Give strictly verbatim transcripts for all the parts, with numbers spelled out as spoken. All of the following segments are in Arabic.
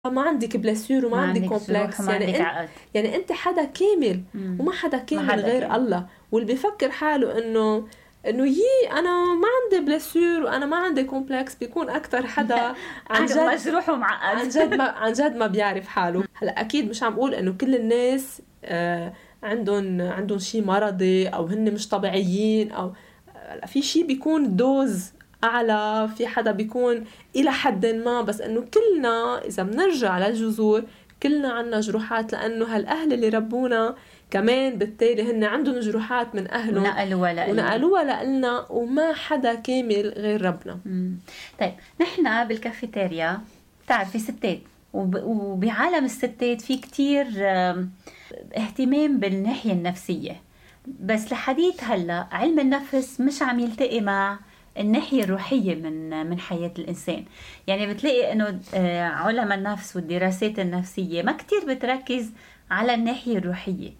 ما عندك بلاسير وما ما عندك عندك كومبلكس، جروح وما يعني عندك انت عقد. يعني انت حدا كامل مم. وما حدا كامل حدا غير كامل. الله. واللي بيفكر حاله انه انه يي انا ما عندي بلاسير وانا ما عندي كومبلكس بيكون اكتر حدا عن جد مجروح ومعقد. عن جد ما عن جد ما بيعرف حاله. هلا اكيد مش عم اقول انه كل الناس آه عندهم عندهم شيء مرضي او هن مش طبيعيين، او هلا في شيء بيكون دوز اعلى، في حدا بيكون الى حد ما، بس انه كلنا اذا بنرجع للجذور كلنا عنا جروحات، لانه هالاهل اللي ربونا كمان بالتالي هن عندهم جروحات من اهلهم ونقلوها لنا ونقلوها لنا، وما حدا كامل غير ربنا. مم. طيب نحن بالكافيتيريا بتعرفي ستات، وب... وبعالم الستات في كتير آم، اهتمام بالناحية النفسية، بس لحديث هلا علم النفس مش عم يلتقي مع الناحية الروحية من من حياة الإنسان. يعني بتلاقي إنه آه، علماء النفس والدراسات النفسية ما كتير بتركز على الناحية الروحية،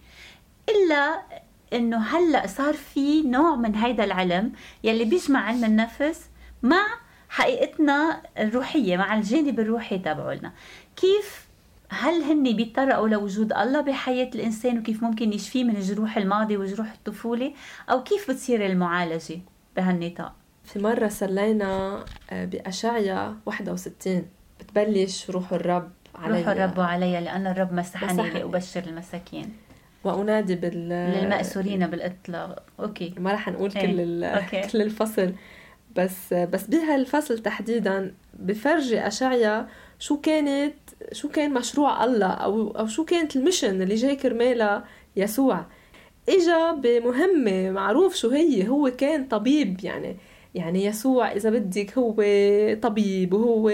إلا إنه هلأ صار في نوع من هيدا العلم يلي بيجمع علم النفس مع حقيقتنا الروحية، مع الجانب الروحي تبعولنا. كيف هل هن بيتطرقوا لوجود الله بحياة الإنسان، وكيف ممكن يشفيه من جروح الماضي وجروح الطفولة، أو كيف بتصير المعالجة بهالنطاق؟ في مرة سلينا بأشعيا واحد وستين بتبلش روح الرب علي، روح الرب علي لأن الرب مسحني مسحني. لأبشر المساكين وأنادي بال للمأسورين بالإطلاق. أوكي ما رح نقول إيه. كل ال... أوكي. كل الفصل، بس بس بهالفصل تحديدا بفرجي أشعيا شو كانت شو كان مشروع الله، أو أو شو كانت المشن اللي جاي كرمالها يسوع. إجا بمهمة معروف شو هي، هو كان طبيب. يعني يعني يسوع إذا بدك هو طبيب، وهو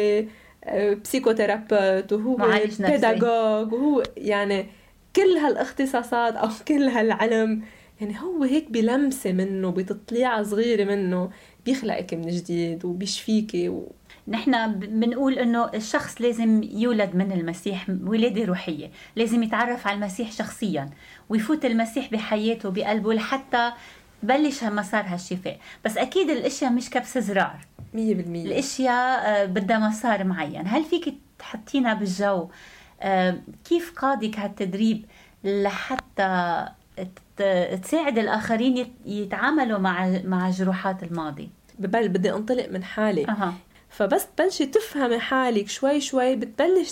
بسيكوثيرابيوت، وهو معالج نفسي. بيداغوج، وهو يعني كل هالاختصاصات أو كل هالعلم. يعني هو هيك بلمسة منه، بتطليعة صغيرة منه بيخلقك من جديد وبيشفيك. و... نحن بنقول انه الشخص لازم يولد من المسيح ولادة روحية، لازم يتعرف على المسيح شخصيا ويفوت المسيح بحياته بقلبه لحتى بلش مسار هالشفاء. بس اكيد الاشياء مش كبس زرار، مية بالمية الاشياء بدها مسار معين. هل فيك تحطينا بالجو كيف قادك هالتدريب لحتى تساعد الاخرين يتعاملوا مع مع جروحات الماضي؟ ببل بدي انطلق من حالي. أه. فبس تبلشي تفهمي حالك شوي شوي بتبلش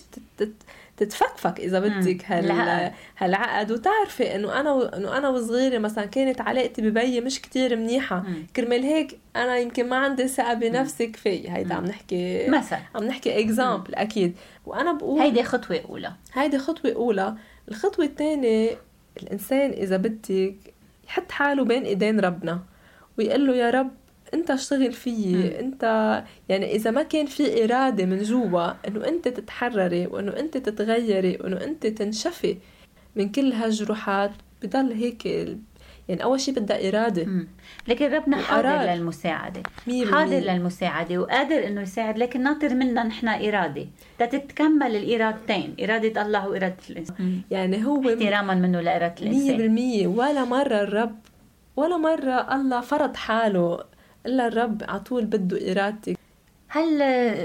تتفكفك اذا بدك هال هالعقد، وتعرفي انه انا انه انا وصغيره مثلا كانت علاقتي ببيي مش كتير منيحه، مم. كرمال هيك انا يمكن ما عندي ثقه بنفسي كفايه. هيدا عم نحكي مثلا عم نحكي اكزامبل اكيد. وانا بقول هيدي خطوه اولى، هيدي خطوه اولى. الخطوه الثانيه الانسان اذا بدك يحط حاله بين ايدين ربنا ويقول له يا رب انت اشتغل فيي. انت يعني اذا ما كان في ارادة من جوا انه انت تتحرري وانه انت تتغيري وانه انت تنشفي من كل هالجروحات، بضل هيك. يعني اول شيء بدها ارادة. مم. لكن ربنا حاضر وقرار. للمساعدة، مية حاضر بالمية. للمساعدة وقادر انه يساعد، لكن ناطر منا نحن ارادة تتكمل الارادتين، ارادة الله وارادة الانسان، يعني هو احتراما منه لارادة مية الانسان. بالمية. ولا مرة الرب ولا مرة الله فرض حاله، الا الرب عطول بده ارادتك. هل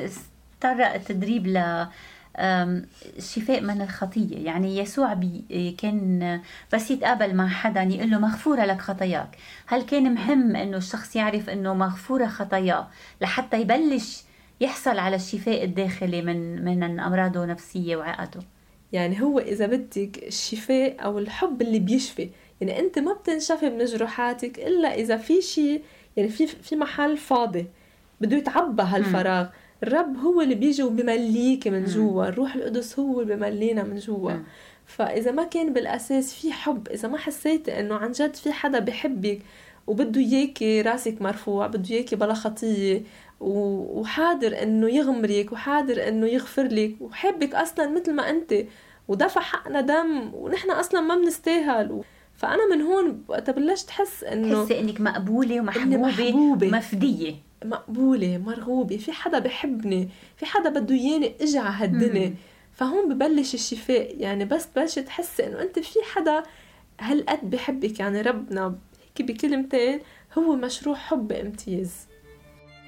استرق التدريب ل الشفاء من الخطية؟ يعني يسوع بي كان بس يتقابل مع حدا يقول له مغفورة لك خطاياك، هل كان مهم انه الشخص يعرف انه مغفورة خطاياه لحتى يبلش يحصل على الشفاء الداخلي من من امراضه النفسية وعقده؟ يعني هو إذا بدك الشفاء أو الحب اللي بيشفي. يعني أنت ما بتنشفي من جروحاتك إلا إذا في شيء، يعني في في محل فاضي بده يتعبى هالفراغ. الرب هو اللي بيجي وبيمليك من جوا، الروح القدس هو اللي بيملينا من جوا. فإذا ما كان بالأساس في حب، إذا ما حسيتي إنه عن جد في حدا بيحبك وبده إياكي راسك مرفوع، بده إياكي بلا خطية، وحاضر إنه يغمرك وحاضر إنه يغفر لك وحبك أصلا مثل ما أنت، ودفع حقنا دم ونحن أصلا ما بنستاهل. فأنا من هون وقت بلشت حس إنه تحسي إنك مقبولة ومحبوبة محبوبة ومفدية، مقبولة مرغوبة، في حدا بحبني، في حدا بده ياني اجي على هالدنيا. فهون ببلش الشفاء. يعني بس بلش تحس انه انت في حدا هالقد بحبك. يعني ربنا هيك بكلمتين هو مشروع حب امتياز.